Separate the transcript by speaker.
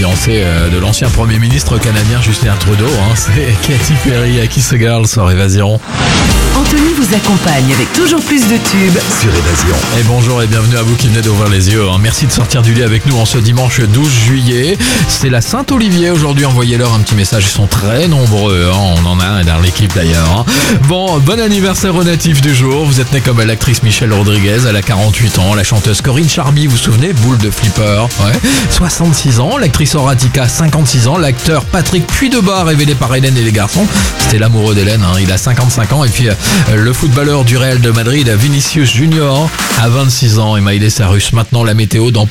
Speaker 1: fiancée de l'ancien Premier ministre canadien Justin Trudeau. C'est Katy Perry à Kiss a Girl sur Évasion.
Speaker 2: Anthony vous accompagne avec toujours plus de tubes
Speaker 1: Sur Évasion. Et bonjour et bienvenue à vous qui venez d'ouvrir les yeux. Merci de sortir du lit avec nous en ce dimanche 12 juillet. C'est la Saint-Olivier aujourd'hui. Envoyez-leur un petit message. Ils sont très nombreux. On en a un dans l'équipe d'ailleurs. Bon anniversaire au natif du jour. Vous êtes né comme l'actrice Michelle Rodriguez. Elle a 48 ans. La chanteuse Corinne Charby, vous vous souvenez, boule de flipper. 66 ans. L'actrice Horatica, 56 ans. L'acteur Patrick Puydebas, révélé par Hélène et les garçons. C'était l'amoureux d'Hélène. Il a 55 ans. Et puis le footballeur du Real de Madrid, Vinicius Junior, a 26 ans. Et Miley Cyrus. Maintenant la météo dans